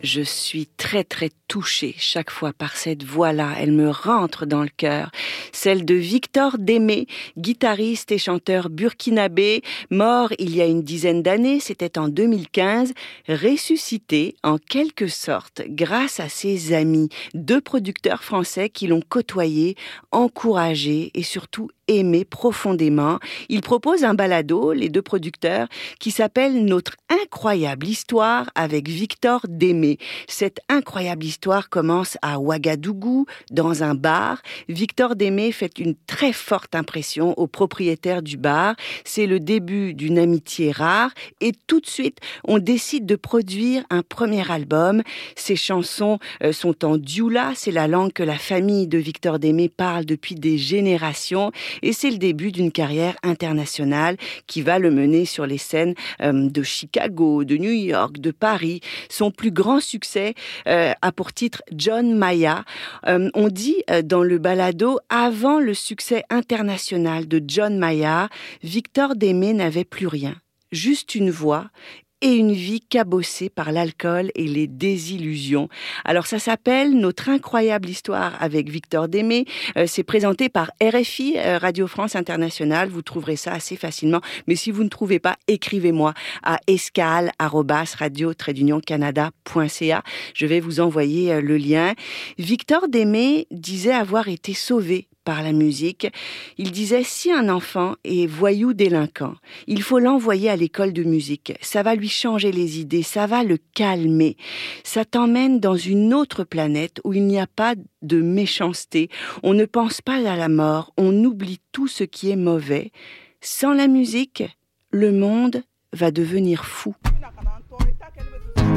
Je suis très très touchée chaque fois par cette voix-là. Elle me rentre dans le cœur. Celle de Victor Démé, guitariste et chanteur burkinabé, mort il y a une dizaine d'années, c'était en 2015, ressuscité en quelque sorte grâce à ses amis, deux producteurs français qui l'ont côtoyé, encouragé et surtout aimé profondément. Ils proposent un balado, les deux producteurs, qui s'appelle Notre incroyable histoire avec Victor Démé. Cette incroyable histoire commence à Ouagadougou, dans un bar. Victor Démé fait une très forte impression au propriétaire du bar. C'est le début d'une amitié rare et tout de suite, on décide de produire un premier album. Ces chansons sont en dioula, c'est la langue que la famille de Victor Démé parle depuis des générations. Et c'est le début d'une carrière internationale qui va le mener sur les scènes de Chicago, de New York, de Paris. Son plus grand succès a pour titre John Maya. On dit dans le balado, avant le succès international de John Maya, Victor Démé n'avait plus rien, juste une voix et une vie cabossée par l'alcool et les désillusions. Alors ça s'appelle Notre incroyable histoire avec Victor Démé. C'est présenté par RFI, Radio France Internationale. Vous trouverez ça assez facilement. Mais si vous ne trouvez pas, écrivez-moi à escale@radio-canada.ca. Je vais vous envoyer le lien. Victor Démé disait avoir été sauvé par la musique. Il disait, si un enfant est voyou délinquant, il faut l'envoyer à l'école de musique. Ça va lui changer les idées, ça va le calmer. Ça t'emmène dans une autre planète où il n'y a pas de méchanceté. On ne pense pas à la mort, on oublie tout ce qui est mauvais. Sans la musique, le monde va devenir fou.